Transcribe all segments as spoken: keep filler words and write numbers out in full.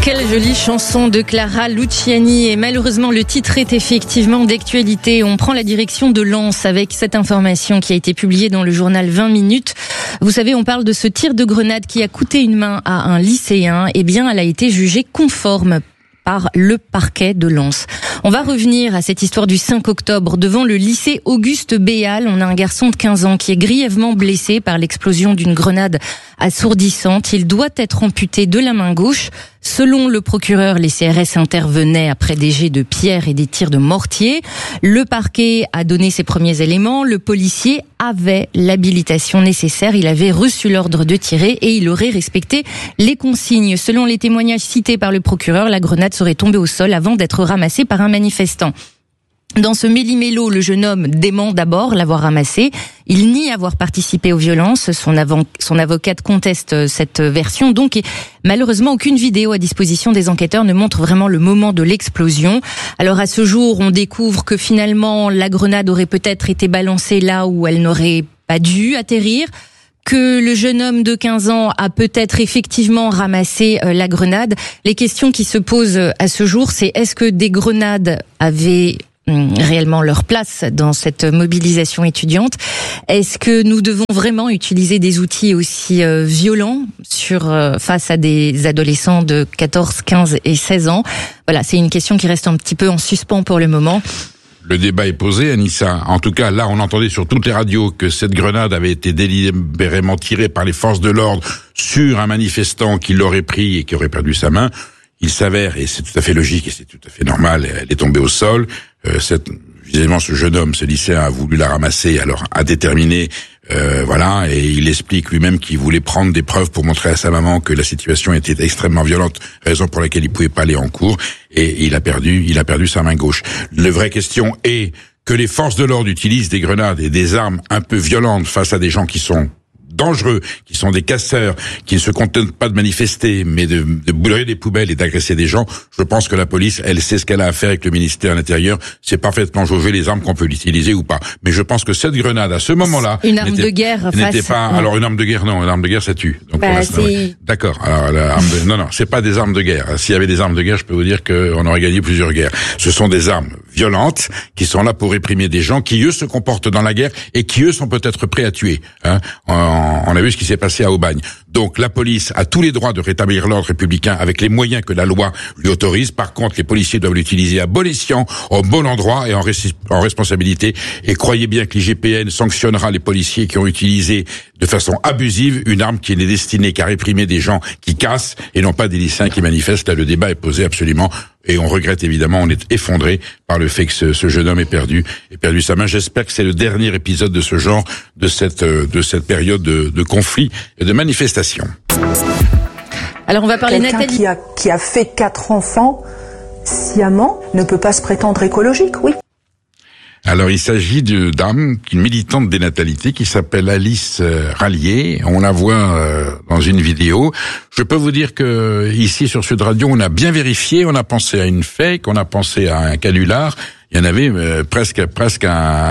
Quelle jolie chanson de Clara Luciani, et malheureusement le titre est effectivement d'actualité. On prend la direction de Lens avec cette information qui a été publiée dans le journal vingt minutes. Vous savez, on parle de ce tir de grenade qui a coûté une main à un lycéen. Eh bien, elle a été jugée conforme par le parquet de Lens. On va revenir à cette histoire du cinq octobre. Devant le lycée Auguste Béal, on a un garçon de quinze ans qui est grièvement blessé par l'explosion d'une grenade assourdissante. Il doit être amputé de la main gauche. Selon le procureur, les C R S intervenaient après des jets de pierre et des tirs de mortier. Le parquet a donné ses premiers éléments. Le policier avait l'habilitation nécessaire. Il avait reçu l'ordre de tirer et il aurait respecté les consignes. Selon les témoignages cités par le procureur, la grenade serait tombée au sol avant d'être ramassée par un manifestant. Dans ce méli-mélo, le jeune homme dément d'abord l'avoir ramassé. Il nie avoir participé aux violences. Son, avant, son avocate conteste cette version. Donc, malheureusement, aucune vidéo à disposition des enquêteurs ne montre vraiment le moment de l'explosion. Alors, à ce jour, on découvre que finalement, la grenade aurait peut-être été balancée là où elle n'aurait pas dû atterrir, que le jeune homme de quinze ans a peut-être effectivement ramassé euh, la grenade. Les questions qui se posent à ce jour, c'est est-ce que des grenades avaient réellement leur place dans cette mobilisation étudiante? Est-ce que nous devons vraiment utiliser des outils aussi euh, violents sur euh, face à des adolescents de quatorze, quinze et seize ans? Voilà, c'est une question qui reste un petit peu en suspens pour le moment. Le débat est posé, Anissa. En tout cas, là, on entendait sur toutes les radios que cette grenade avait été délibérément tirée par les forces de l'ordre sur un manifestant qui l'aurait pris et qui aurait perdu sa main. Il s'avère, et c'est tout à fait logique et c'est tout à fait normal, elle est tombée au sol. Euh, cette, visiblement, ce jeune homme, ce lycéen, a voulu la ramasser, alors a déterminé, euh, voilà, et il explique lui-même qu'il voulait prendre des preuves pour montrer à sa maman que la situation était extrêmement violente, raison pour laquelle il pouvait pas aller en cours, et il a perdu, il a perdu sa main gauche. La vraie question est que les forces de l'ordre utilisent des grenades et des armes un peu violentes face à des gens qui sont dangereux, qui sont des casseurs, qui ne se contentent pas de manifester, mais de, de brûler des poubelles et d'agresser des gens. Je pense que la police, elle sait ce qu'elle a à faire avec le ministère de l'Intérieur. C'est parfaitement jauger les armes qu'on peut l'utiliser ou pas. Mais je pense que cette grenade, à ce moment-là, une arme de guerre n'était face... pas. Alors une arme de guerre, non, une arme de guerre, ça tue. Donc, bah, c'est... Ouais. D'accord. Alors la arme de... non, non, c'est pas des armes de guerre. S'il y avait des armes de guerre, je peux vous dire qu'on aurait gagné plusieurs guerres. Ce sont des armes violentes qui sont là pour réprimer des gens qui eux se comportent dans la guerre et qui eux sont peut-être prêts à tuer. Hein. On, on a vu ce qui s'est passé à Aubagne. Donc la police a tous les droits de rétablir l'ordre républicain avec les moyens que la loi lui autorise. Par contre, les policiers doivent l'utiliser à bon escient, au bon endroit et en, res- en responsabilité. Et croyez bien que l'I G P N sanctionnera les policiers qui ont utilisé de façon abusive une arme qui n'est destinée qu'à réprimer des gens qui cassent et non pas des lycéens qui manifestent. Là, le débat est posé absolument. Et on regrette évidemment, on est effondré par le fait que ce, ce jeune homme ait perdu, ait perdu sa main. J'espère que c'est le dernier épisode de ce genre, de cette, de cette période de, de conflit et de manifestation. Alors on va parler Quelqu'un Nathalie. Qui a, qui a fait quatre enfants sciemment ne peut pas se prétendre écologique, oui. Alors, il s'agit d'une dame, une militante des natalités qui s'appelle Alice Rallier. On la voit euh, dans une vidéo. Je peux vous dire que ici, sur Sud Radio, on a bien vérifié, on a pensé à une fake, on a pensé à un canular. Il y en avait euh, presque, presque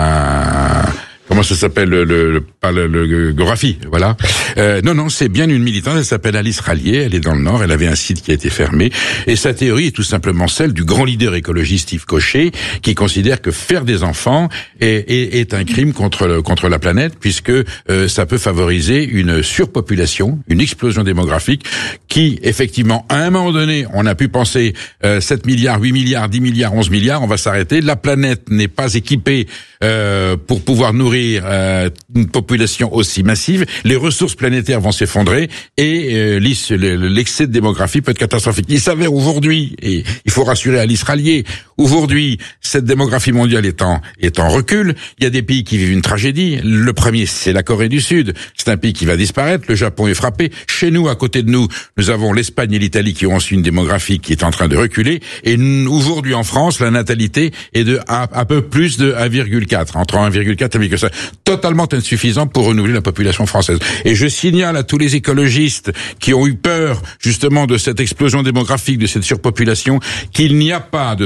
un... Comment ça s'appelle le, le, le, pas le, le Gorafi, voilà. Euh, non, non, c'est bien une militante. Elle s'appelle Alice Rallier. Elle est dans le Nord. Elle avait un site qui a été fermé. Et sa théorie est tout simplement celle du grand leader écologiste Yves Cochet, qui considère que faire des enfants est, est, est un crime contre le, contre la planète, puisque euh, ça peut favoriser une surpopulation, une explosion démographique, qui effectivement, à un moment donné, on a pu penser euh, sept milliards, huit milliards, dix milliards, onze milliards. On va s'arrêter. La planète n'est pas équipée euh, pour pouvoir nourrir Euh, une population aussi massive, les ressources planétaires vont s'effondrer et euh, l'excès de démographie peut être catastrophique. Il s'avère aujourd'hui, et il faut rassurer Alice Rallier, aujourd'hui, cette démographie mondiale est en, est en recul. Il y a des pays qui vivent une tragédie. Le premier, c'est la Corée du Sud. C'est un pays qui va disparaître. Le Japon est frappé. Chez nous, à côté de nous, nous avons l'Espagne et l'Italie qui ont aussi une démographie qui est en train de reculer. Et aujourd'hui, en France, la natalité est de un, un peu plus de un virgule quatre, entre un virgule quatre et un virgule cinq. Totalement insuffisant pour renouveler la population française. Et je signale à tous les écologistes qui ont eu peur justement de cette explosion démographique, de cette surpopulation, qu'il n'y a pas de transition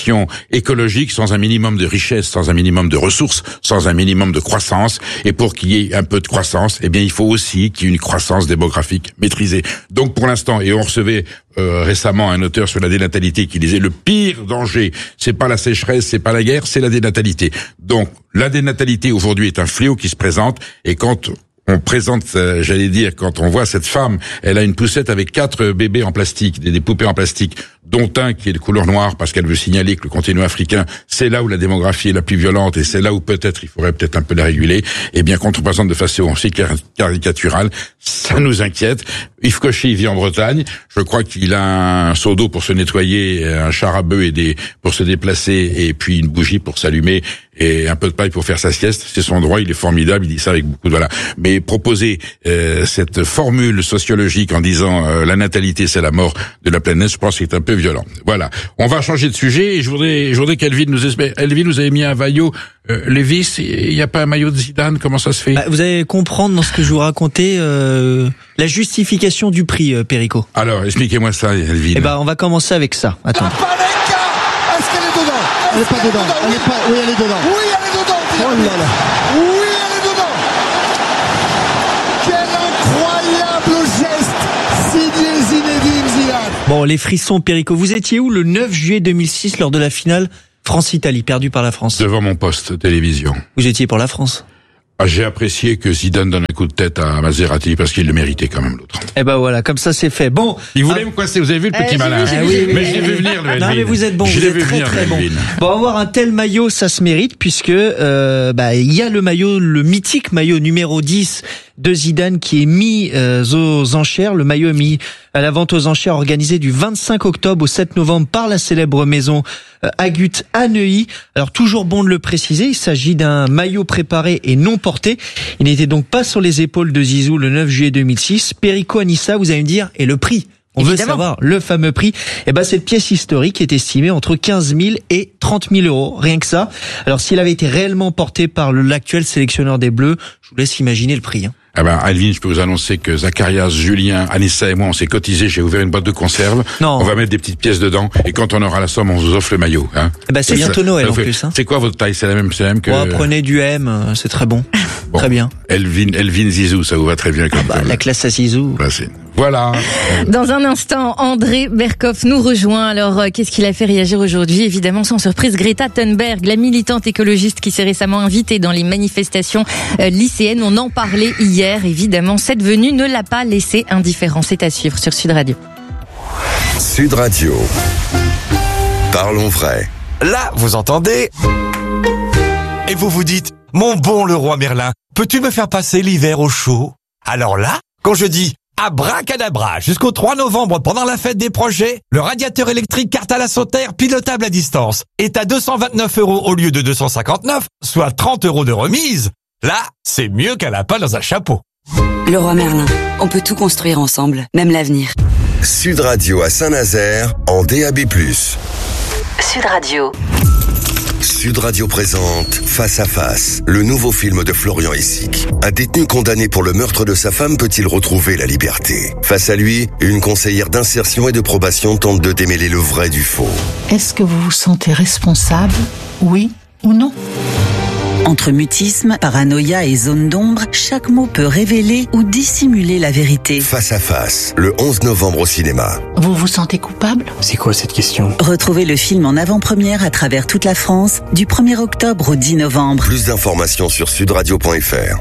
transition écologique sans un minimum de richesse, sans un minimum de ressources, sans un minimum de croissance. Et pour qu'il y ait un peu de croissance, eh bien, il faut aussi qu'il y ait une croissance démographique maîtrisée. Donc, pour l'instant, et on recevait euh, récemment un auteur sur la dénatalité qui disait le pire danger, c'est pas la sécheresse, c'est pas la guerre, c'est la dénatalité. Donc, la dénatalité aujourd'hui est un fléau qui se présente, et quand on présente, euh, j'allais dire, quand on voit cette femme, elle a une poussette avec quatre bébés en plastique, des, des poupées en plastique, dont un qui est de couleur noire parce qu'elle veut signaler que le continent africain, c'est là où la démographie est la plus violente et c'est là où peut-être il faudrait peut-être un peu la réguler. Et bien, quand on présente de façon aussi caricaturale, ça nous inquiète. Yves Cauchy vit en Bretagne. Je crois qu'il a un seau d'eau pour se nettoyer, un char à bœuf et des, pour se déplacer, et puis une bougie pour s'allumer et un peu de paille pour faire sa sieste. C'est son droit, il est formidable, il dit ça avec beaucoup de voilà. Mais proposer euh, cette formule sociologique en disant euh, la natalité c'est la mort de la planète, je pense que c'est un peu violent. Voilà. On va changer de sujet et je voudrais, je voudrais qu'Elvin nous espère. Elvin, vous avez mis un maillot euh, Lévis, il n'y a pas un maillot de Zidane, comment ça se fait? Bah, vous allez comprendre dans ce que je vous racontais euh, la justification du prix, euh, Perico. Alors, expliquez-moi ça, Elvin. Eh ben, on va commencer avec ça. Attends. Est-ce qu'elle est dedans? Elle n'est pas dedans. Elle est pas. Oui, elle est dedans. Oui, elle est dedans. Oh là là. Oui, elle est dedans. Quel incroyable geste signé Zinedine Zidane. Bon, les frissons, Perico. Vous étiez où le neuf juillet deux mille six lors de la finale France-Italie, perdue par la France? Devant mon poste télévision. Vous étiez pour la France? Ah, j'ai apprécié que Zidane donne un coup de tête à Maserati parce qu'il le méritait quand même, l'autre. Eh ben voilà, comme ça c'est fait. Bon. Il voulait ah, me coincer, vous avez vu le petit euh, malin. vu, ah, oui, oui, mais oui, je l'ai vu venir, le Elvin. Non mais vous êtes bon, je vous êtes vu très venir, très bon. Elvin. Bon, avoir un tel maillot, ça se mérite puisque euh, bah il y a le maillot, le mythique maillot numéro dix de Zidane qui est mis euh, aux enchères. Le maillot est mis à la vente aux enchères organisée du vingt-cinq octobre au sept novembre par la célèbre maison euh, Agut à Neuilly. Alors toujours bon de le préciser, il s'agit d'un maillot préparé et non porté. Il n'était donc pas sur les épaules de Zizou le neuf juillet deux mille six. Perico, Anissa, vous allez me dire, et le prix? On Évidemment. veut savoir le fameux prix. Eh ben, cette pièce historique est estimée entre quinze mille et trente mille euros. Rien que ça. Alors, s'il avait été réellement porté par le, l'actuel sélectionneur des Bleus, je vous laisse imaginer le prix, hein. Ah ben, Elvin, je peux vous annoncer que Zacharias, Julien, Anissa et moi, on s'est cotisés, j'ai ouvert une boîte de conserve. Non. On va mettre des petites pièces dedans, et quand on aura la somme, on vous offre le maillot, hein. Eh ben, c'est bientôt Noël, en fait, plus, hein. C'est quoi votre taille? C'est la même, c'est la même que... Oh, prenez du M, c'est très bon. bon. Très bien. Elvin, Elvin Zizou, ça vous va très bien, comme ah bah, la classe à Zizou. Voilà. Dans un instant, André Berkoff nous rejoint. Alors, euh, qu'est-ce qu'il a fait réagir aujourd'hui? Évidemment, sans surprise, Greta Thunberg, la militante écologiste qui s'est récemment invitée dans les manifestations euh, lycéennes. On en parlait hier, évidemment. Cette venue ne l'a pas laissé indifférent. C'est à suivre sur Sud Radio. Sud Radio. Parlons vrai. Là, vous entendez? Et vous vous dites, mon bon Leroy Merlin, peux-tu me faire passer l'hiver au chaud? Alors là, quand je dis abracadabra, jusqu'au trois novembre pendant la fête des projets, le radiateur électrique Cartal à Sauter, pilotable à distance, est à deux cent vingt-neuf euros au lieu de deux cent cinquante-neuf, soit trente euros de remise. Là, c'est mieux qu'un lapin dans un chapeau. Leroy Merlin, on peut tout construire ensemble, même l'avenir. Sud Radio à Saint-Nazaire en D A B plus. Sud Radio. Sud Radio présente Face à Face, le nouveau film de Florian Essic. Un détenu condamné pour le meurtre de sa femme peut-il retrouver la liberté? Face à lui, une conseillère d'insertion et de probation tente de démêler le vrai du faux. Est-ce que vous vous sentez responsable? Oui ou non? Entre mutisme, paranoïa et zone d'ombre, chaque mot peut révéler ou dissimuler la vérité. Face à Face, le onze novembre au cinéma. Vous vous sentez coupable? C'est quoi cette question? Retrouvez le film en avant-première à travers toute la France, du premier octobre au dix novembre. Plus d'informations sur sudradio point f r.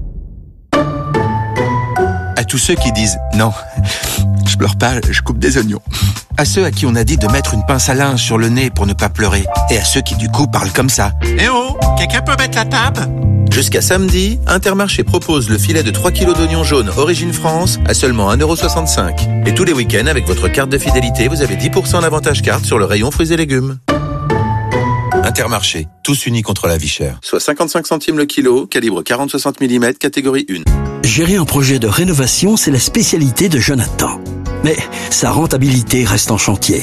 À tous ceux qui disent « Non, je pleure pas, je coupe des oignons ». À ceux à qui on a dit de mettre une pince à linge sur le nez pour ne pas pleurer. Et à ceux qui du coup parlent comme ça. « Eh oh, quelqu'un peut mettre la table ?» Jusqu'à samedi, Intermarché propose le filet de trois kilos d'oignons jaunes Origine France à seulement un euro soixante-cinq. Et tous les week-ends, avec votre carte de fidélité, vous avez dix pour cent d'avantage carte sur le rayon fruits et légumes. Intermarché, tous unis contre la vie chère. Soit cinquante-cinq centimes le kilo, calibre quarante à soixante millimètres, catégorie un. Gérer un projet de rénovation, c'est la spécialité de Jonathan. Mais sa rentabilité reste en chantier.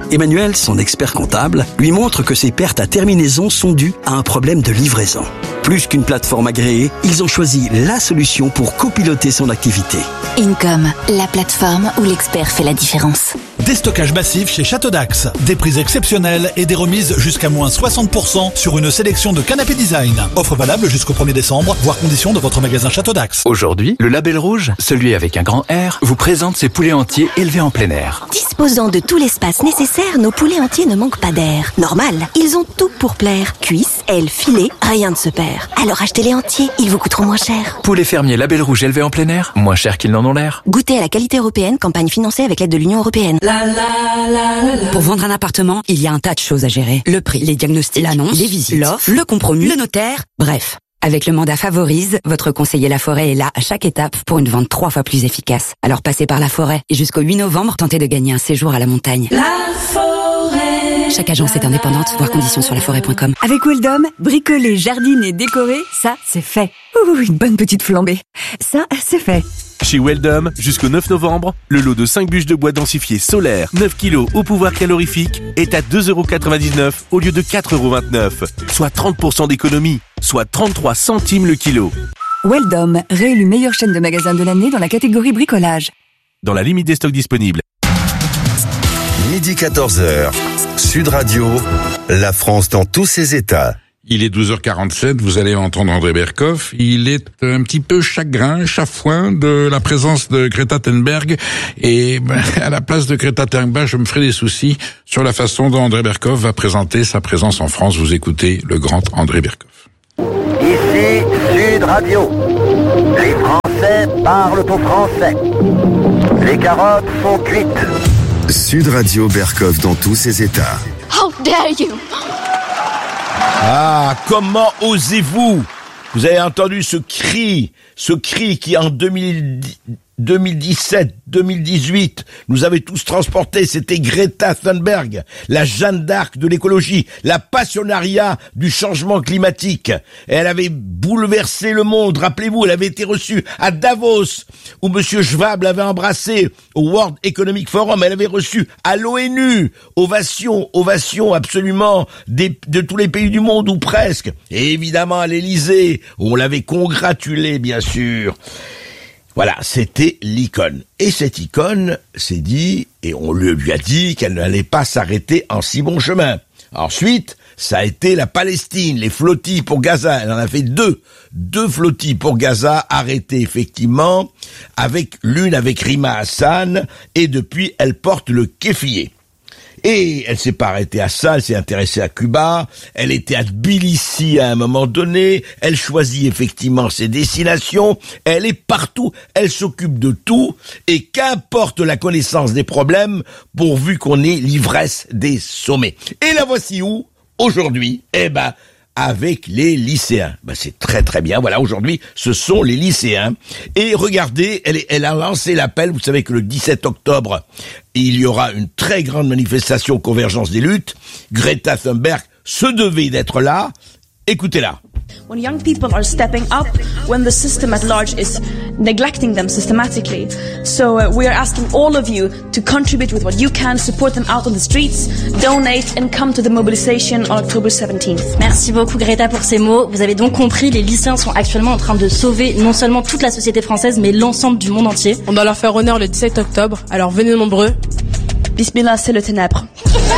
Emmanuel, son expert comptable, lui montre que ses pertes à terminaison sont dues à un problème de livraison. Plus qu'une plateforme agréée, ils ont choisi la solution pour copiloter son activité. Income, la plateforme où l'expert fait la différence. Déstockage massif chez Château d'Axe. Des prix exceptionnels et des remises jusqu'à moins soixante pour cent sur une sélection de canapés design. Offre valable jusqu'au premier décembre, voire conditions de votre magasin Château d'Axe. Aujourd'hui, le Label Rouge, celui avec un grand R, vous présente ses poulets entiers élevés en plein air. Disposant de tout l'espace nécessaire, nos poulets entiers ne manquent pas d'air. Normal, ils ont tout pour plaire. Cuisses, ailes, filets, rien ne se perd. Alors achetez-les entiers, ils vous coûteront moins cher. Poulets fermiers Label Rouge élevés en plein air, moins cher qu'ils n'en ont l'air. Goûtez à la qualité européenne, campagne financée avec l'aide de l'Union européenne. La, la, la, la. Pour vendre un appartement, il y a un tas de choses à gérer. Le prix, les diagnostics, l'annonce, les visites, l'offre, le compromis, le notaire, bref. Avec le mandat Favorise, votre conseiller La Forêt est là à chaque étape pour une vente trois fois plus efficace. Alors passez par La Forêt et jusqu'au huit novembre, tentez de gagner un séjour à la montagne. La Forêt. Chaque agence est indépendante, voir conditions sur laforêt point com. Avec Weldom, bricoler, jardiner, décorer, ça c'est fait. Ouh, une bonne petite flambée. Ça, c'est fait. Chez Weldom, jusqu'au neuf novembre, le lot de cinq bûches de bois densifiées solaires, neuf kilos au pouvoir calorifique, est à deux euros quatre-vingt-dix-neuf au lieu de quatre euros vingt-neuf, soit trente pour cent d'économie, soit trente-trois centimes le kilo. Weldom, réélu meilleure chaîne de magasins de l'année dans la catégorie bricolage. Dans la limite des stocks disponibles. Midi quatorze heures, Sud Radio, la France dans tous ses états. Il est douze heures quarante-sept, vous allez entendre André Berkoff. Il est un petit peu chagrin, chafouin de la présence de Greta Thunberg. Et ben, à la place de Greta Thunberg, je me ferai des soucis sur la façon dont André Berkoff va présenter sa présence en France. Vous écoutez le grand André Berkoff. Ici Sud Radio. Les Français parlent au français. Les carottes sont cuites. Sud Radio Berkoff dans tous ses états. How dare you! Ah, comment osez-vous? Vous avez entendu ce cri, ce cri qui en deux mille dix-sept, deux mille dix-huit nous avait tous transportés, c'était Greta Thunberg, la Jeanne d'Arc de l'écologie, la passionnariat du changement climatique. Et elle avait bouleversé le monde, rappelez-vous, elle avait été reçue à Davos, où Monsieur Schwab l'avait embrassée, au World Economic Forum, elle avait reçu à l'ONU, ovation, ovation absolument des, de tous les pays du monde, ou presque, et évidemment à l'Élysée, où on l'avait congratulée, bien sûr. Voilà, c'était l'icône. Et cette icône s'est dit, et on lui a dit qu'elle n'allait pas s'arrêter en si bon chemin. Ensuite, ça a été la Palestine, les flottilles pour Gaza. Elle en a fait deux. Deux flottilles pour Gaza arrêtées effectivement, avec l'une avec Rima Hassan, et depuis elle porte le kéfier. Et elle s'est pas arrêtée à ça, elle s'est intéressée à Cuba, elle était à Tbilissi à un moment donné, elle choisit effectivement ses destinations, elle est partout, elle s'occupe de tout, et qu'importe la connaissance des problèmes, pourvu qu'on ait l'ivresse des sommets. Et la voici où, aujourd'hui, eh ben, avec les lycéens. Ben, c'est très très bien. Voilà, aujourd'hui, ce sont les lycéens. Et regardez, elle, elle a lancé l'appel. Vous savez que le dix-sept octobre, il y aura une très grande manifestation Convergence des luttes. Greta Thunberg se devait d'être là. Écoutez-la. When young people are stepping up, when the system at large is neglecting them systematically. So uh, we are asking all of you to contribute with what you can, support them out on the streets, donate and come to the mobilization on October seventeenth. Merci beaucoup Greta pour ces mots. Vous avez donc compris, les lycéens sont actuellement en train de sauver non seulement toute la société française, mais l'ensemble du monde entier. On doit leur faire honneur le dix-sept octobre, alors venez nombreux. Bismillah, c'est le ténèbre.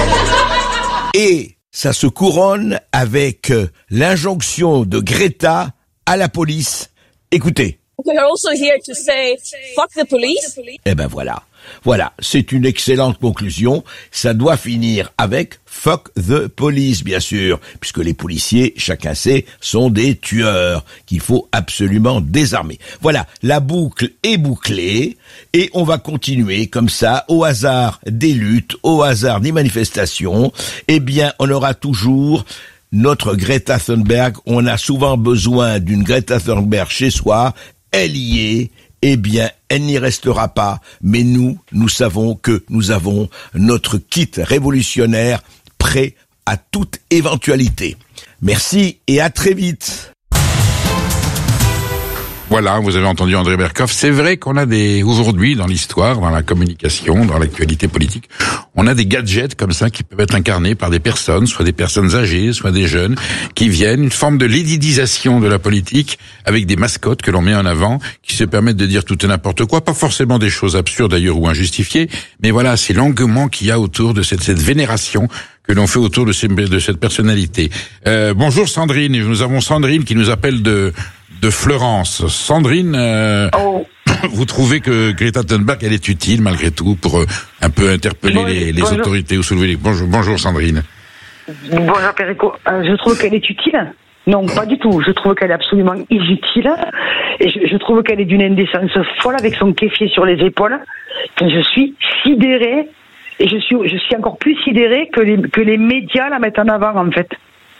Et ça se couronne avec l'injonction de Greta à la police. Écoutez. We are also here to say, fuck the police. Eh ben voilà. Voilà, c'est une excellente conclusion. Ça doit finir avec fuck the police, bien sûr, puisque les policiers, chacun sait, sont des tueurs qu'il faut absolument désarmer. Voilà, la boucle est bouclée et on va continuer comme ça, au hasard des luttes, au hasard des manifestations. Eh bien, on aura toujours notre Greta Thunberg. On a souvent besoin d'une Greta Thunberg chez soi. Elle y est. Eh bien, elle n'y restera pas, mais nous, nous savons que nous avons notre kit révolutionnaire prêt à toute éventualité. Merci et à très vite. Voilà, vous avez entendu André Berkoff. C'est vrai qu'on a des, aujourd'hui, dans l'histoire, dans la communication, dans l'actualité politique, on a des gadgets comme ça qui peuvent être incarnés par des personnes, soit des personnes âgées, soit des jeunes, qui viennent, une forme de lédidisation de la politique, avec des mascottes que l'on met en avant, qui se permettent de dire tout et n'importe quoi, pas forcément des choses absurdes d'ailleurs ou injustifiées, mais voilà, c'est l'engouement qu'il y a autour de cette, cette vénération que l'on fait autour de, ces, de cette personnalité. Euh, bonjour Sandrine, nous avons Sandrine qui nous appelle de de Fleurance. Sandrine, euh, oh. vous trouvez que Greta Thunberg, elle est utile malgré tout pour euh, un peu interpeller bon, les, les autorités ou soulever les... Bonjour, bonjour Sandrine. Bonjour Perico. Euh, je trouve qu'elle est utile. Non, pas du tout. Je trouve qu'elle est absolument inutile. Et je, je trouve qu'elle est d'une indécence folle avec son kéfier sur les épaules. Je suis sidérée. Et je suis, je suis encore plus sidérée que les, que les médias la mettent en avant, en fait.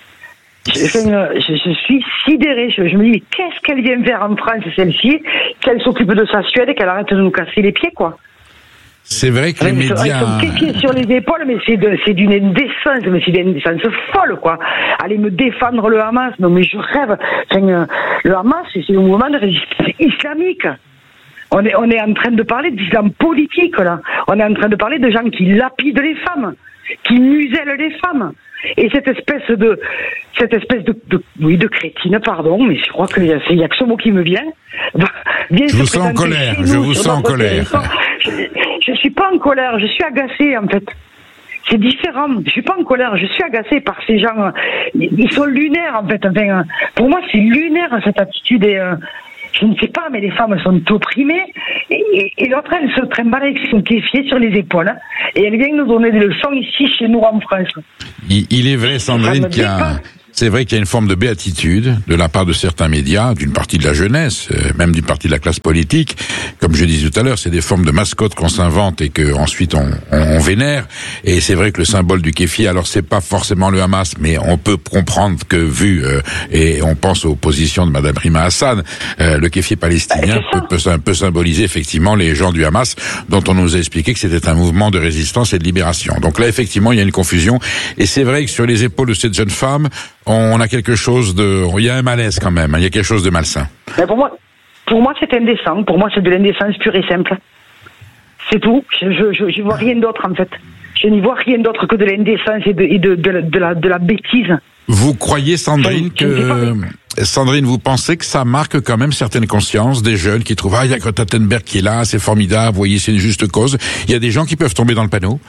Je, je, je suis sidérée. Je, je me dis, mais qu'est-ce qu'elle vient faire en France, celle-ci? Qu'elle s'occupe de sa Suède et qu'elle arrête de nous casser les pieds, quoi. C'est vrai que les avec médias... Avec son pied sur les épaules, mais c'est, de, c'est d'une indécence, mais c'est d'une indécence folle, quoi. Aller me défendre le Hamas, non mais je rêve. Enfin, le Hamas, c'est le mouvement de résistance islamique. On est, on est en train de parler d'islam politique, là. On est en train de parler de gens qui lapident les femmes, qui musellent les femmes. Et cette espèce de, cette espèce de, de oui, de crétine, pardon, mais je crois qu'il y a, il y a que ce mot qui me vient. Bien je vous sens en colère, je vous sens en colère. Je, je suis pas en colère, je suis agacée, en fait. C'est différent. Je suis pas en colère, je suis agacée par ces gens. Ils sont lunaires, en fait. Enfin, pour moi, c'est lunaire, cette attitude. Et, euh, je ne sais pas, mais les femmes sont opprimées. Et, et, et l'autre, elle se trimballe avec son kéfier sur les épaules. Et elle vient nous donner des leçons ici, chez nous, en France. Il, il est vrai, Sandrine, qu'il y a... C'est vrai qu'il y a une forme de béatitude de la part de certains médias, d'une partie de la jeunesse, euh, même d'une partie de la classe politique. Comme je disais tout à l'heure, c'est des formes de mascottes qu'on s'invente et que ensuite on, on, on vénère. Et c'est vrai que le symbole du kéfier, alors c'est pas forcément le Hamas, mais on peut comprendre que vu euh, et on pense aux positions de Madame Rima Hassan, euh, le kéfier palestinien peut, peut, peut symboliser effectivement les gens du Hamas, dont on nous a expliqué que c'était un mouvement de résistance et de libération. Donc là, effectivement, il y a une confusion. Et c'est vrai que sur les épaules de cette jeune femme, on a quelque chose de... Il y a un malaise quand même, il y a quelque chose de malsain. Mais pour moi, pour moi c'est indécent. Pour moi, c'est de l'indécence pure et simple. C'est tout. Je je, je, je vois rien d'autre, en fait. Je n'y vois rien d'autre que de l'indécence et de, et de, de, de, de, la, de la bêtise. Vous croyez, Sandrine, je, que... Je Sandrine, vous pensez que ça marque quand même certaines consciences des jeunes qui trouvent « Ah, il y a Greta Thunberg qui est là, c'est formidable, vous voyez, c'est une juste cause ». Il y a des gens qui peuvent tomber dans le panneau?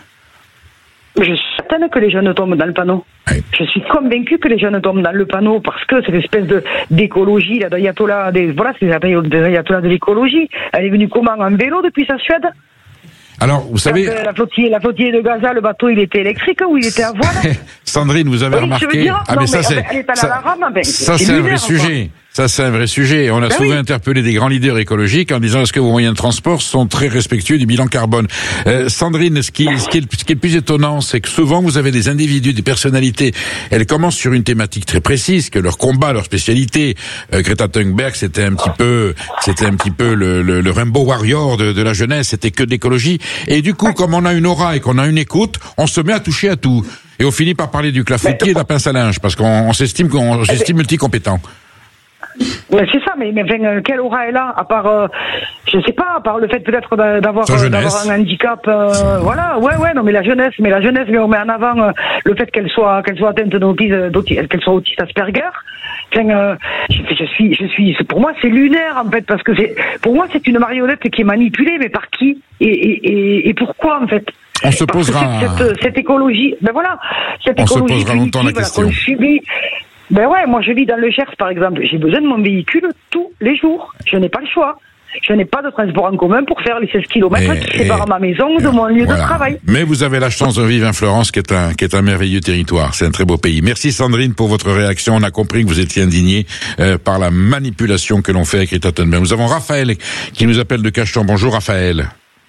Je suis certaine que les jeunes tombent dans le panneau. Oui. Je suis convaincue que les jeunes tombent dans le panneau parce que cette espèce de d'écologie, là, d'ayatollah, des, voilà, c'est des ayatollahs de l'écologie. Elle est venue comment, en vélo depuis sa Suède? Alors, vous savez... Quand, euh, la flottille, la flottille de Gaza, le bateau, il était électrique ou il était à voile? Sandrine, vous avez oui, remarqué... Dire, ah, non, mais ça, c'est... Ça, ben, ça, c'est un vrai sujet. Ça, c'est un vrai sujet. On a ben souvent oui. interpellé des grands leaders écologiques en disant est-ce que vos moyens de transport sont très respectueux du bilan carbone. Euh, Sandrine, ce qui, ce, qui est, ce qui est le plus étonnant, c'est que souvent vous avez des individus, des personnalités. Elles commencent sur une thématique très précise, que leur combat, leur spécialité. Euh, Greta Thunberg, c'était un petit peu, c'était un petit peu le, le, le Rainbow Warrior de, de la jeunesse. C'était que de l'écologie. Et du coup, comme on a une aura et qu'on a une écoute, on se met à toucher à tout. Et on finit par parler du clafoutis et de la pince à linge parce qu'on on s'estime qu'on s'estime multicompétent. Mais c'est ça, mais, mais enfin, quelle aura elle a, à part, euh, je sais pas, à part le fait peut-être d'avoir, euh, d'avoir un handicap, euh, voilà, ouais, ouais, non, mais la jeunesse, mais la jeunesse, mais on met en avant euh, le fait qu'elle soit, qu'elle soit atteinte d'autisme, qu'elle soit autiste Asperger. Enfin, euh, je, je suis, je suis, pour moi, c'est lunaire en fait, parce que c'est, pour moi, c'est une marionnette qui est manipulée, mais par qui et, et, et, et pourquoi en fait? On se posera. Cette, cette, cette écologie, ben voilà, cette on écologie se posera longtemps la question. Qu'on subit. Ben ouais, moi je vis dans le Gers par exemple, j'ai besoin de mon véhicule tous les jours, je n'ai pas le choix. Je n'ai pas de transport en commun pour faire les seize kilomètres et, qui séparent ma maison de mon lieu voilà. de travail. Mais vous avez la chance de vivre en Florence, qui est un, qui est un merveilleux territoire. C'est un très beau pays. Merci Sandrine pour votre réaction. On a compris que vous étiez indignée euh, par la manipulation que l'on fait avec Greta Thunberg. Nous avons Raphaël qui nous appelle de Cachan. Bonjour Raphaël.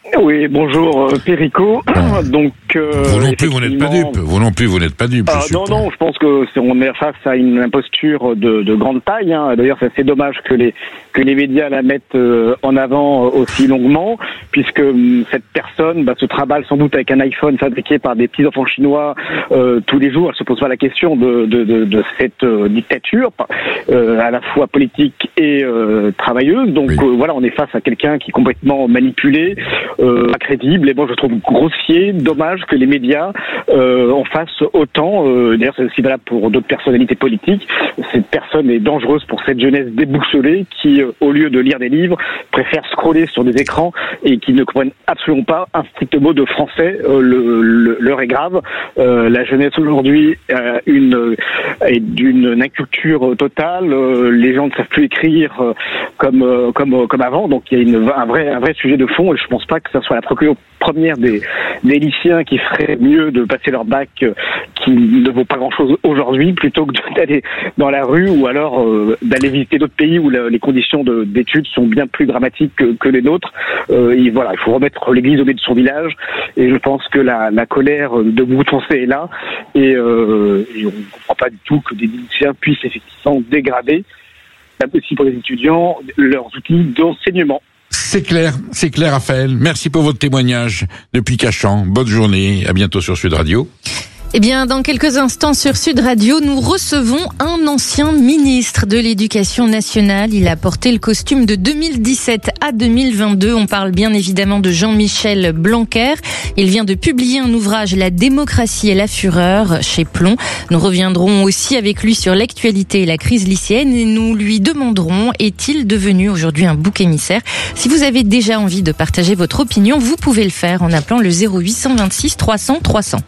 Oui, bonjour euh, Perico. Donc, euh, vous non plus, vous n'êtes pas dupe. Vous non plus, vous n'êtes pas dupe. Ah, non, non, je pense que c'est, on est face à une imposture de, de grande taille. Hein. D'ailleurs, c'est assez dommage que les que les médias la mettent euh, en avant euh, aussi longuement, puisque euh, cette personne bah, se traballe sans doute avec un iPhone fabriqué par des petits enfants chinois euh, tous les jours. Elle se pose pas la question de de de, de cette euh, dictature, euh, à la fois politique et euh, travailleuse. Donc oui. euh, voilà, on est face à quelqu'un qui est complètement manipulé. Euh, crédible, et bon, je trouve grossier, dommage que les médias euh, en fassent autant. Euh, d'ailleurs, c'est aussi valable pour d'autres personnalités politiques. Cette personne est dangereuse pour cette jeunesse déboussolée qui, euh, au lieu de lire des livres, préfère scroller sur des écrans et qui ne comprennent absolument pas un strict mot de français. Euh, le, le, l'heure est grave. Euh, la jeunesse aujourd'hui euh, une, est d'une inculture totale. Euh, les gens ne savent plus écrire euh, comme, euh, comme, euh, comme avant. Donc, il y a une, un, vrai, un vrai sujet de fond et je pense pas que ça soit la préoccupation première des, des lycéens qui ferait mieux de passer leur bac euh, qui ne vaut pas grand-chose aujourd'hui plutôt que d'aller dans la rue ou alors euh, d'aller visiter d'autres pays où la, les conditions de, d'études sont bien plus dramatiques que, que les nôtres. Euh, et voilà, il faut remettre l'église au milieu de son village et je pense que la, la colère de beaucoup de Français est là et, euh, et on ne comprend pas du tout que des lycéens puissent effectivement dégrader, aussi pour les étudiants, leurs outils d'enseignement. C'est clair, c'est clair, Raphaël. Merci pour votre témoignage depuis Cachan. Bonne journée, à bientôt sur Sud Radio. Eh bien, dans quelques instants sur Sud Radio, nous recevons un ancien ministre de l'Éducation nationale. Il a porté le costume de deux mille dix-sept à deux mille vingt-deux. On parle bien évidemment de Jean-Michel Blanquer. Il vient de publier un ouvrage, La démocratie et la fureur, chez Plomb. Nous reviendrons aussi avec lui sur l'actualité et la crise lycéenne et nous lui demanderons, est-il devenu aujourd'hui un bouc émissaire ? Si vous avez déjà envie de partager votre opinion, vous pouvez le faire en appelant le zéro huit cent vingt-six trois cents trois cents.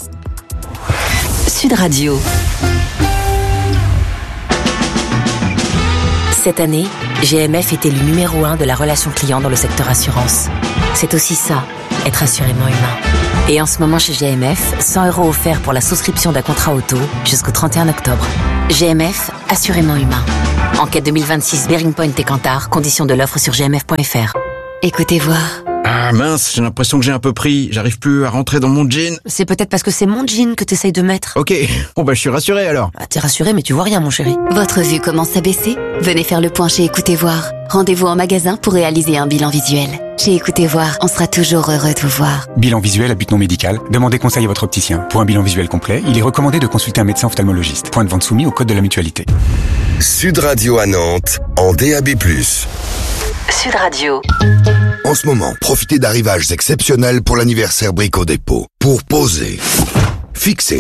Sud Radio. Cette année, G M F est élu numéro un de la relation client dans le secteur assurance. C'est aussi ça, être assurément humain. Et en ce moment chez G M F, cent euros offerts pour la souscription d'un contrat auto jusqu'au trente et un octobre. G M F, assurément humain. Enquête deux mille vingt-six, Bearing Point et Kantar, conditions de l'offre sur g m f point f r. Écoutez voir. Ah mince, j'ai l'impression que j'ai un peu pris. J'arrive plus à rentrer dans mon jean. C'est peut-être parce que c'est mon jean que t'essayes de mettre. Ok, bon bah je suis rassuré alors. Ah, t'es rassuré mais tu vois rien mon chéri. Votre vue commence à baisser ? Venez faire le point chez Écoutez Voir. Rendez-vous en magasin pour réaliser un bilan visuel. Chez Écoutez Voir, on sera toujours heureux de vous voir. Bilan visuel à but non médical. Demandez conseil à votre opticien. Pour un bilan visuel complet, il est recommandé de consulter un médecin ophtalmologiste. Point de vente soumis au code de la mutualité. Sud Radio à Nantes, en D A B plus. Sud Radio. En ce moment, profitez d'arrivages exceptionnels pour l'anniversaire Brico Dépôt. Pour poser, fixer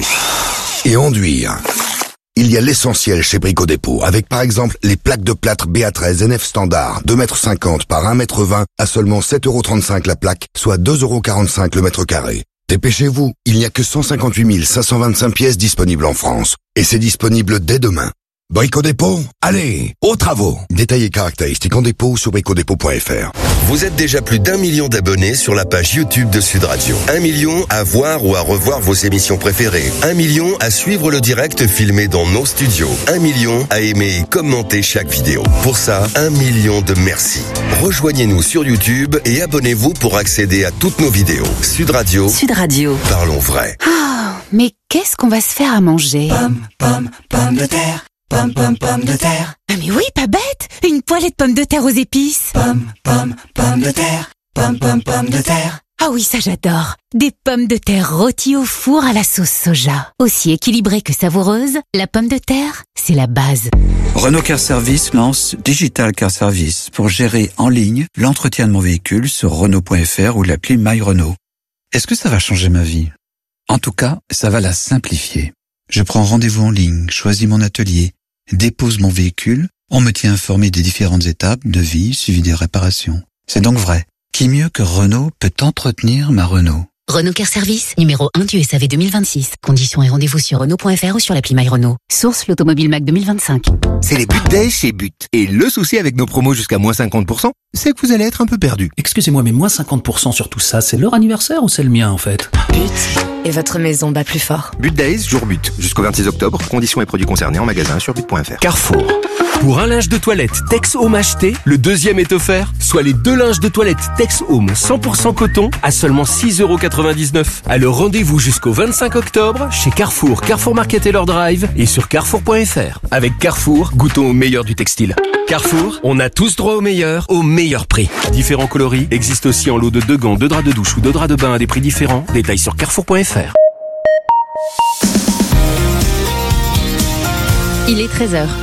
et enduire. Il y a l'essentiel chez Brico Dépôt, avec par exemple les plaques de plâtre B A treize N F standard, deux mètres cinquante par un mètre vingt à seulement sept euros trente-cinq la plaque, soit deux euros quarante-cinq le mètre carré. Dépêchez-vous, il n'y a que cent cinquante-huit mille cinq cent vingt-cinq pièces disponibles en France. Et c'est disponible dès demain. Brico Dépôt, allez, aux travaux. Détails et caractéristiques en dépôt sur brico dépôt point f r. Vous êtes déjà plus d'un million d'abonnés sur la page YouTube de Sud Radio. Un million à voir ou à revoir vos émissions préférées. Un million à suivre le direct filmé dans nos studios. Un million à aimer et commenter chaque vidéo. Pour ça, un million de merci. Rejoignez-nous sur YouTube et abonnez-vous pour accéder à toutes nos vidéos. Sud Radio. Sud Radio. Parlons vrai. Oh, mais qu'est-ce qu'on va se faire à manger ? Pomme, pomme, pomme de terre. Pomme, pomme, pomme de terre. Ah mais oui, pas bête. Une poêlée de pommes de terre aux épices. Pomme, pomme, pomme de terre. Pomme, pomme, pomme de terre. Ah oui, ça j'adore. Des pommes de terre rôties au four à la sauce soja. Aussi équilibrée que savoureuse, la pomme de terre, c'est la base. Renault Car Service lance Digital Car Service pour gérer en ligne l'entretien de mon véhicule sur Renault point f r ou l'appli My Renault. Est-ce que ça va changer ma vie ? En tout cas, ça va la simplifier. Je prends rendez-vous en ligne, choisis mon atelier, dépose mon véhicule, on me tient informé des différentes étapes, devis, suivi des réparations. C'est donc vrai. Qui mieux que Renault peut entretenir ma Renault ? Renault Car Service, numéro un du S A V deux mille vingt-six. Conditions et rendez-vous sur Renault point f r ou sur l'appli My Renault. Source l'Automobile Mac deux mille vingt-cinq. C'est les But Days chez But. Et le souci avec nos promos jusqu'à moins cinquante pour cent, c'est que vous allez être un peu perdu. Excusez-moi, mais moins cinquante pour cent sur tout ça, c'est leur anniversaire ou c'est le mien en fait ? But. Et votre maison bat plus fort. But Days, jour But. Jusqu'au vingt-six octobre. Conditions et produits concernés en magasin sur but point f r. Carrefour. Pour un linge de toilette Tex Home acheté, le deuxième est offert, soit les deux linges de toilette Tex Home cent pour cent coton à seulement six euros quatre-vingt-dix-neuf. Alors rendez-vous jusqu'au vingt-cinq octobre chez Carrefour, Carrefour Market et leur Drive et sur carrefour point f r. Avec Carrefour, goûtons au meilleur du textile. Carrefour, on a tous droit au meilleur, au meilleur prix. Différents coloris existent aussi en lot de deux gants, deux draps de douche ou deux draps de bain à des prix différents. Détails sur carrefour point f r. Il est treize heures.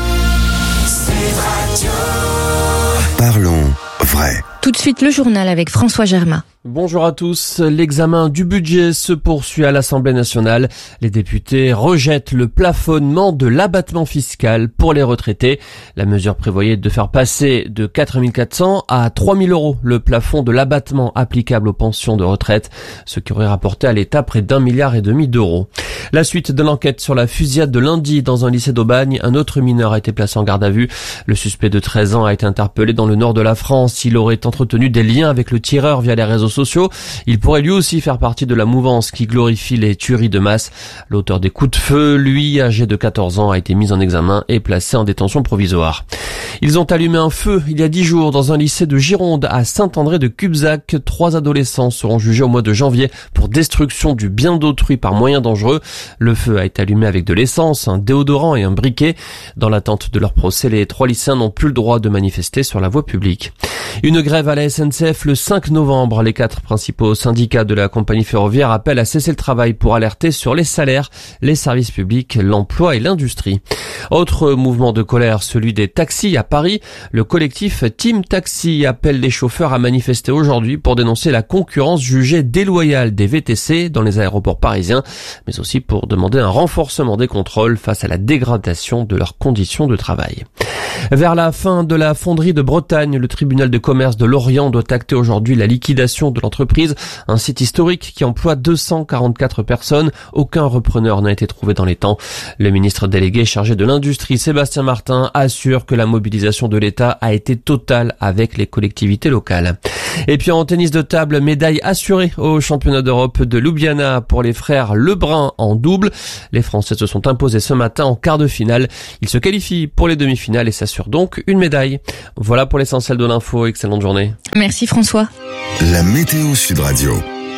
Parlons vrai. Tout de suite le journal avec François Germain. Bonjour à tous. L'examen du budget se poursuit à l'Assemblée nationale. Les députés rejettent le plafonnement de l'abattement fiscal pour les retraités. La mesure prévoyait de faire passer de quatre mille quatre cents à trois mille euros le plafond de l'abattement applicable aux pensions de retraite, ce qui aurait rapporté à l'État près d'un milliard et demi d'euros. La suite de l'enquête sur la fusillade de lundi dans un lycée d'Aubagne, un autre mineur a été placé en garde à vue. Le suspect de treize ans a été interpellé dans le nord de la France. Il aurait entretenu des liens avec le tireur via les réseaux sociaux. Il pourrait lui aussi faire partie de la mouvance qui glorifie les tueries de masse. L'auteur des coups de feu, lui, âgé de quatorze ans, a été mis en examen et placé en détention provisoire. Ils ont allumé un feu il y a dix jours dans un lycée de Gironde à Saint-André-de-Cubzac. Trois adolescents seront jugés au mois de janvier pour destruction du bien d'autrui par moyen dangereux. Le feu a été allumé avec de l'essence, un déodorant et un briquet. Dans l'attente de leur procès, les trois lycéens n'ont plus le droit de manifester sur la voie publique. Une grève à la S N C F le cinq novembre. Les quatre principaux syndicats de la compagnie ferroviaire appellent à cesser le travail pour alerter sur les salaires, les services publics, l'emploi et l'industrie. Autre mouvement de colère, celui des taxis à Paris. Le collectif Team Taxi appelle les chauffeurs à manifester aujourd'hui pour dénoncer la concurrence jugée déloyale des V T C dans les aéroports parisiens, mais aussi pour demander un renforcement des contrôles face à la dégradation de leurs conditions de travail. Vers la fin de la fonderie de Bretagne, le tribunal de commerce de Lorient doit acter aujourd'hui la liquidation de l'entreprise, un site historique qui emploie deux cent quarante-quatre personnes. Aucun repreneur n'a été trouvé dans les temps. Le ministre délégué chargé de l'industrie, Sébastien Martin, assure que la mobilisation de l'État a été totale avec les collectivités locales. Et puis en tennis de table, médaille assurée au championnat d'Europe de Ljubljana pour les frères Lebrun en double. Les Français se sont imposés ce matin en quart de finale. Ils se qualifient pour les demi-finales et s'assurent donc une médaille. Voilà pour l'essentiel de l'info. Excellente journée. Merci François. La météo Sud Radio.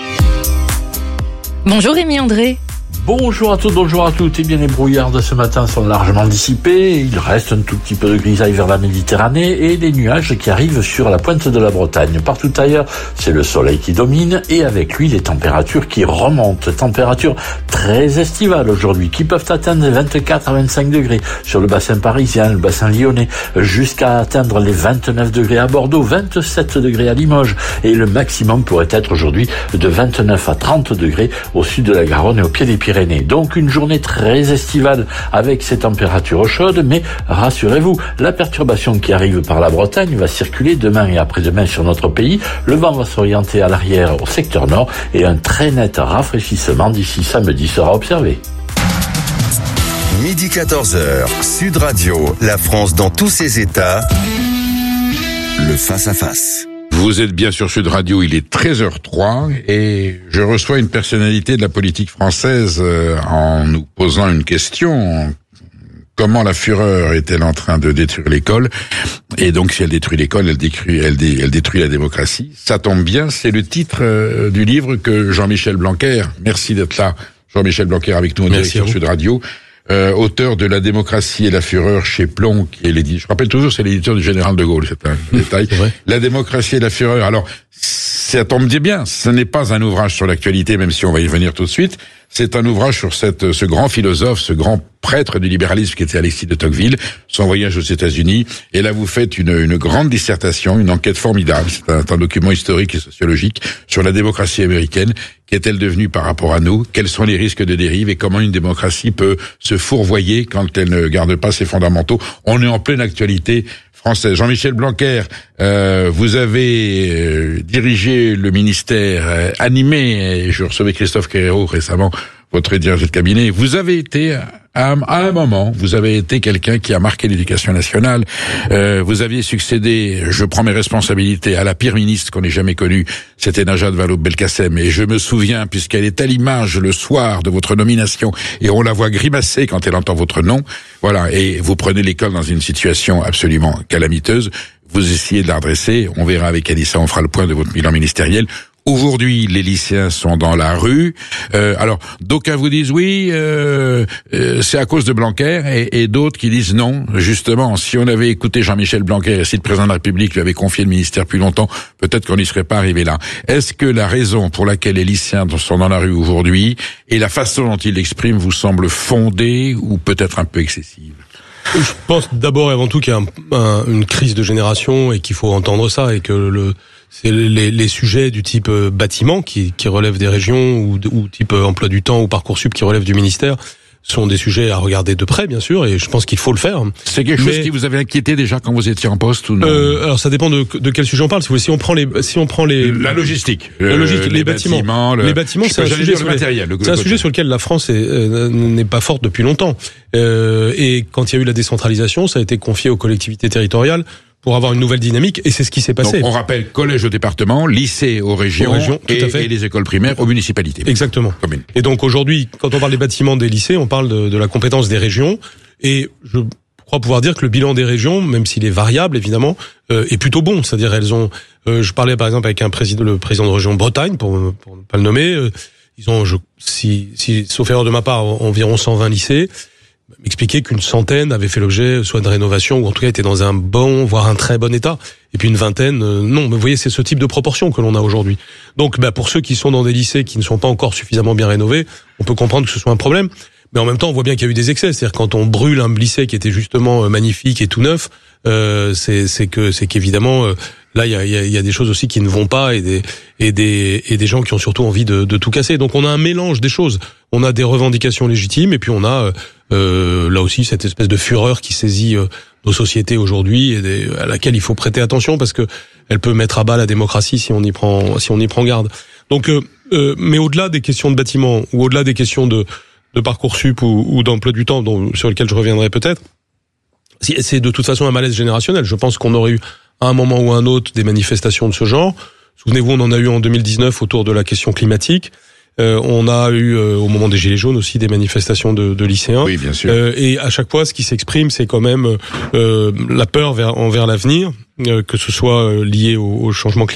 Bonjour Rémi André. Bonjour à tous, bonjour à toutes. Eh bien, les brouillards de ce matin sont largement dissipés. Il reste un tout petit peu de grisaille vers la Méditerranée et des nuages qui arrivent sur la pointe de la Bretagne. Partout ailleurs, c'est le soleil qui domine et avec lui les températures qui remontent. Températures très estivales aujourd'hui qui peuvent atteindre vingt-quatre à vingt-cinq degrés sur le bassin parisien, le bassin lyonnais, jusqu'à atteindre les vingt-neuf degrés à Bordeaux, vingt-sept degrés à Limoges et le maximum pourrait être aujourd'hui de vingt-neuf à trente degrés au sud de la Garonne et au pied des Pyrénées. Donc une journée très estivale avec ces températures chaudes, mais rassurez-vous, la perturbation qui arrive par la Bretagne va circuler demain et après-demain sur notre pays. Le vent va s'orienter à l'arrière au secteur nord et un très net rafraîchissement d'ici samedi sera observé. Midi quatorze heures, Sud Radio, la France dans tous ses états, le face-à-face. Vous êtes bien sur Sud Radio, il est treize heures trois et je reçois une personnalité de la politique française euh, en nous posant une question. Comment la fureur est-elle en train de détruire l'école? Et donc si elle détruit l'école, elle détruit, elle, dé, elle détruit la démocratie. Ça tombe bien, c'est le titre euh, du livre que Jean-Michel Blanquer, merci d'être là, Jean-Michel Blanquer avec nous en sur Sud Radio. Euh, auteur de La démocratie et la fureur chez Plon, qui est l'éditeur. Je rappelle toujours, c'est l'éditeur du Général de Gaulle, c'est un détail. La démocratie et la fureur. Alors, ça tombe bien, ce n'est pas un ouvrage sur l'actualité, même si on va y revenir tout de suite. C'est un ouvrage sur cette, ce grand philosophe, ce grand prêtre du libéralisme qui était Alexis de Tocqueville, son voyage aux États-Unis. Et là, vous faites une, une grande dissertation, une enquête formidable. C'est un, un document historique et sociologique sur la démocratie américaine. Qu'est-elle devenue par rapport à nous? Quels sont les risques de dérive et comment une démocratie peut se fourvoyer quand elle ne garde pas ses fondamentaux? On est en pleine actualité française. Jean-Michel Blanquer, euh, vous avez euh, dirigé le ministère, euh, animé, et je recevais Christophe Quérero récemment, votre directeur de cabinet, vous avez été à, à un moment, vous avez été quelqu'un qui a marqué l'éducation nationale. Euh, vous aviez succédé, je prends mes responsabilités, à la pire ministre qu'on ait jamais connue, c'était Najat Vallaud-Belkacem. Et je me souviens, puisqu'elle est à l'image le soir de votre nomination, et on la voit grimacer quand elle entend votre nom. Voilà, et vous prenez l'école dans une situation absolument calamiteuse. Vous essayez de la redresser. On verra avec Anissa, on fera le point de votre bilan ministériel. Aujourd'hui, les lycéens sont dans la rue. Euh, alors, d'aucuns vous disent oui, euh, euh, c'est à cause de Blanquer, et, et d'autres qui disent non. Justement, si on avait écouté Jean-Michel Blanquer et si le président de la République lui avait confié le ministère plus longtemps, peut-être qu'on n'y serait pas arrivé là. Est-ce que la raison pour laquelle les lycéens sont dans la rue aujourd'hui et la façon dont ils l'expriment vous semble fondée ou peut-être un peu excessive? Je pense d'abord et avant tout qu'il y a un, un, une crise de génération et qu'il faut entendre ça, et que le c'est les, les sujets du type euh, bâtiment qui, qui relèvent des régions ou, ou type euh, emploi du temps ou Parcoursup qui relèvent du ministère sont des sujets à regarder de près, bien sûr, et je pense qu'il faut le faire. C'est quelque chose Mais, qui vous avait inquiété déjà quand vous étiez en poste ou non? euh, Alors ça dépend de, de quel sujet on parle. Si on prend les, si on prend les, la logistique, la logistique, euh, les, les bâtiments, bâtiments le, les bâtiments, c'est un sujet sur, matériel, le, c'est un sujet sur lequel la France est, euh, n'est pas forte depuis longtemps. Euh, et quand il y a eu la décentralisation, ça a été confié aux collectivités territoriales pour avoir une nouvelle dynamique, et c'est ce qui s'est passé. Donc, on rappelle collège au département, lycée aux régions, aux régions tout et, à fait. et les écoles primaires aux municipalités. Exactement. Commune. Et donc aujourd'hui, quand on parle des bâtiments des lycées, on parle de, de la compétence des régions, et je crois pouvoir dire que le bilan des régions, même s'il est variable évidemment, euh, est plutôt bon. C'est-à-dire elles ont, euh, je parlais par exemple avec un président, le président de région Bretagne, pour, pour ne pas le nommer, euh, ils ont, je, si, si, sauf erreur de ma part, environ cent vingt lycées. M'expliquer qu'une centaine avait fait l'objet soit de rénovation ou en tout cas était dans un bon, voire un très bon état, et puis une vingtaine euh, non. Mais vous voyez, c'est ce type de proportion que l'on a aujourd'hui. Donc bah, pour ceux qui sont dans des lycées qui ne sont pas encore suffisamment bien rénovés, on peut comprendre que ce soit un problème, mais en même temps on voit bien qu'il y a eu des excès. C'est-à-dire quand on brûle un lycée qui était justement euh, magnifique et tout neuf, euh, c'est, c'est que c'est qu'évidemment euh, là il y a, y, a, y a des choses aussi qui ne vont pas, et des et des et des gens qui ont surtout envie de, de tout casser. Donc on a un mélange des choses. On a des revendications légitimes, et puis on a euh, là aussi cette espèce de fureur qui saisit euh, nos sociétés aujourd'hui, et des, à laquelle il faut prêter attention parce que elle peut mettre à bas la démocratie si on y prend si on y prend garde. Donc, euh, euh, mais au-delà des questions de bâtiments ou au-delà des questions de de Parcoursup ou, ou d'emploi du temps, dont, sur lesquelles je reviendrai peut-être, c'est de toute façon un malaise générationnel. Je pense qu'on aurait eu à un moment ou à un autre des manifestations de ce genre. Souvenez-vous, on en a eu en deux mille dix-neuf autour de la question climatique. Euh, on a eu euh, au moment des Gilets jaunes aussi des manifestations de, de lycéens. Oui, bien sûr. Euh, et à chaque fois, ce qui s'exprime, c'est quand même euh, la peur vers, envers l'avenir, euh, que ce soit lié au, au changement climatique.